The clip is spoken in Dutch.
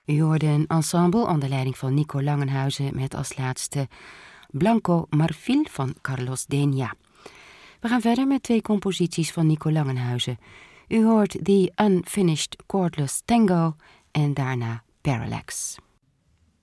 U hoorde een ensemble onder leiding van Nico Langenhuizen met als laatste Blanco Marfil van Carlos Denia. We gaan verder met 2 composities van Nico Langenhuizen. U hoort The Unfinished Chordless Tango en daarna Parallax.